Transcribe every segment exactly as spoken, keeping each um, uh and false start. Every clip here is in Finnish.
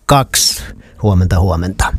kaksi. Huomenta, huomenta.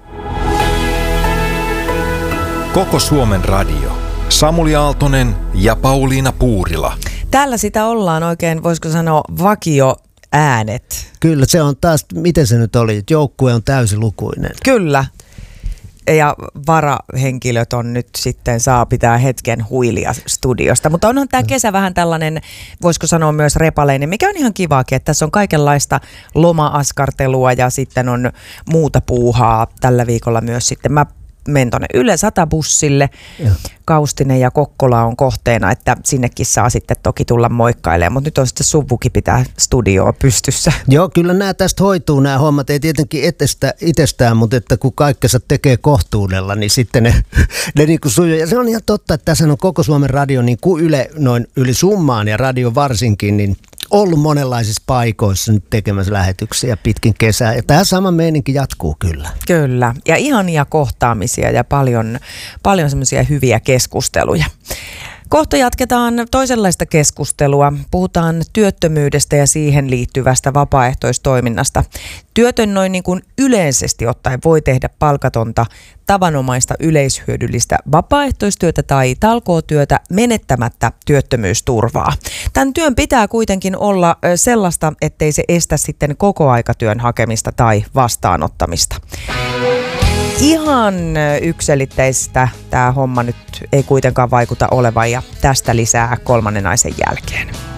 Koko Suomen radio. Samuli Aaltonen ja Pauliina Puurila. Täällä sitä ollaan oikein, voisiko sanoa, vakio äänet. Kyllä, se on taas, miten se nyt oli, että joukkue on täysilukuinen. Kyllä. Ja varahenkilöt on nyt sitten, saa pitää hetken huilia studiosta. Mutta onhan tämä kesä vähän tällainen, voisiko sanoa myös repaleinen, mikä on ihan kivaakin, että tässä on kaikenlaista loma-askartelua ja sitten on muuta puuhaa tällä viikolla myös sitten. Mä menen tuonne Yle Sata-bussille. Ja. Kaustinen ja Kokkola on kohteena, että sinnekin saa sitten toki tulla moikkailemaan, mutta nyt on sitten Suvukin pitää studioa pystyssä. Joo, kyllä nämä tästä hoituu nämä hommat, ei tietenkin etestä, itsestään, mutta että kun kaikkensa tekee kohtuudella, niin sitten ne, ne niin kuin sujuu. Ja se on ihan totta, että tässä on koko Suomen radio niin kuin Yle noin yli summaan ja radio varsinkin, niin ollut monenlaisissa paikoissa nyt tekemässä lähetyksiä pitkin kesää. Ja tämä sama meininki jatkuu kyllä. Kyllä. Ja ihania kohtaamisia ja paljon, paljon semmoisia hyviä keskusteluja. Kohta jatketaan toisenlaista keskustelua. Puhutaan työttömyydestä ja siihen liittyvästä vapaaehtoistoiminnasta. Työtön noin niin kuin yleisesti ottaen voi tehdä palkatonta, tavanomaista yleishyödyllistä vapaaehtoistyötä tai talkootyötä menettämättä työttömyysturvaa. Tämän työn pitää kuitenkin olla sellaista, ettei se estä sitten kokoaikatyön hakemista tai vastaanottamista. Ihan yksiselitteistä tämä homma nyt ei kuitenkaan vaikuta olevan ja tästä lisää kolmannen naisen jälkeen.